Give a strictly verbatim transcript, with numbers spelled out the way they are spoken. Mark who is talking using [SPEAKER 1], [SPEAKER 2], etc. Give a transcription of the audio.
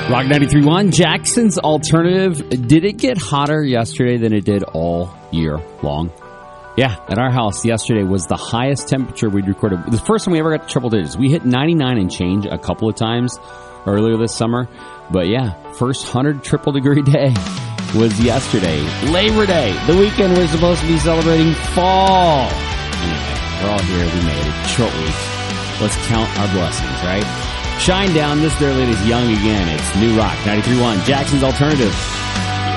[SPEAKER 1] Rock ninety-three point one, Jackson's Alternative. Did it get hotter yesterday than it did all year long? Yeah, at our house yesterday was the highest temperature we'd recorded. The first time we ever got to triple digits. We hit ninety-nine and change a couple of times earlier this summer. But yeah, first one hundred triple degree day was yesterday. Labor Day, the weekend we're supposed to be celebrating fall. Anyway, we're all here. We made it. Short week. Let's count our blessings, right? Shine down. This there lady's young again. It's New Rock ninety-three point one, Jackson's Alternative.